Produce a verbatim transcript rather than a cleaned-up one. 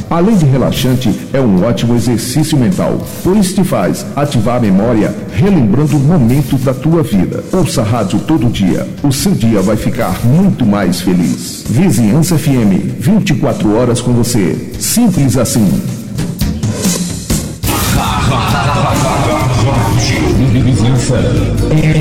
Além de relaxante, é um ótimo exercício mental, pois te faz ativar a memória, relembrando momentos da tua vida. Ouça a rádio todo dia, o seu dia vai ficar muito mais feliz. Vizinhança F M, vinte e quatro horas com você. Simples assim. Vizinhança